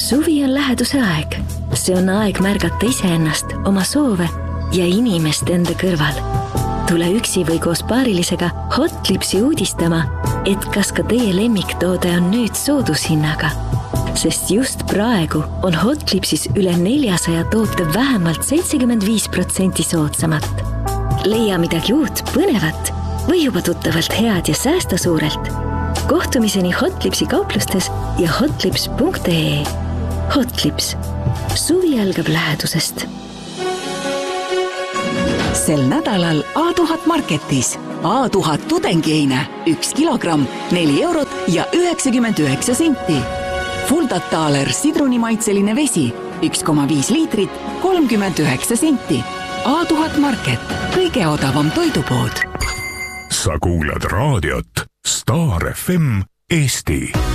Suvi on läheduse aeg. See on aeg märgata iseennast, oma soove ja inimest enda kõrval. Tule üksi või koos paarilisega Hotlipsi uudistama, et kas ka teie lemmiktoode on nüüd soodushinnaga. Sest just praegu on Hotlipsis üle 400 toote vähemalt 75% soodsamat. Leia midagi uut, põnevat või juba tuttavalt head ja säästa suurelt. Kohtumiseni Hotlipsi kauplustes ja hotlips.ee. Hotlips. Suvi algab lähedusest. Sel nädalal A1000 Marketis. A1000 tudengieine 1 kilogramm 4 eurot ja 99 senti. Fuldataler sidrunimaitseline vesi 1,5 liitrit 39 senti. A1000 Market. Kõige odavam toidupood. Sa kuulad raadiot Star FM Eesti.